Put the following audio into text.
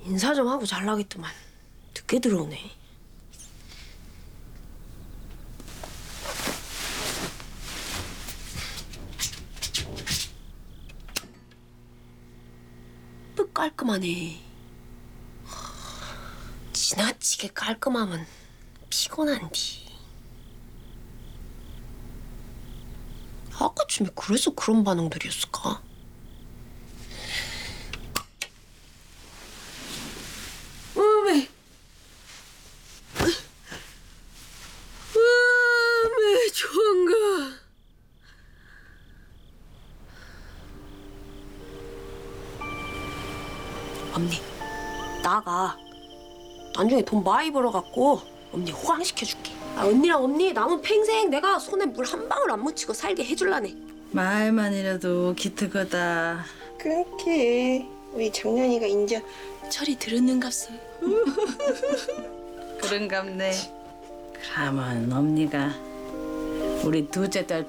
인사 좀 하고 잘라겠더만 늦게 들어오네. 또 깔끔하네. 지나치게 깔끔하면 피곤한디. 아까쯤에 그래서 그런 반응들이었을까? 어메, 어메, 좋은가? 언니, 나가. 나중에 돈 많이 벌어갖고 언니 호강시켜줄게. 아, 언니랑 언니 남은 평생 내가 손에 물 한 방울 안 묻히고 살게 해줄라네. 말만이라도 기특하다. 그렇게 우리 장년이가 인자 철이 들었는갑소. 그런갑네. 그러면 엄니가 우리 둘째 딸